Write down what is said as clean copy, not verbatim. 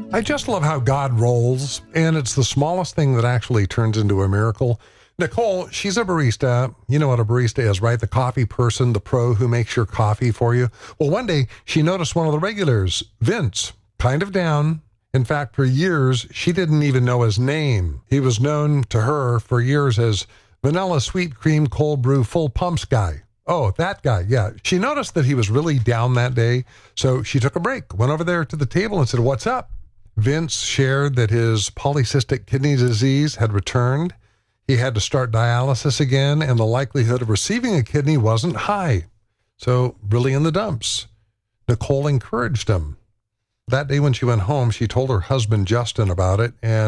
I just love how God rolls, and it's the smallest thing that actually turns into a miracle. Nicole, she's a barista. You know what a barista is, right? The coffee person, the pro who makes your coffee for you. Well, one day she noticed one of the regulars, Vince, kind of down. In fact, for years, she didn't even know his name. He was known to her for years as Vanilla Sweet Cream Cold Brew Full Pumps Guy. Oh, that guy, yeah. She noticed that he was really down that day, so she took a break, went over there to the table and said, "What's up?" Vince shared that his polycystic kidney disease had returned. He had to start dialysis again, and the likelihood of receiving a kidney wasn't high. So really in the dumps. Nicole encouraged him. That day when she went home, she told her husband, Justin, about it, and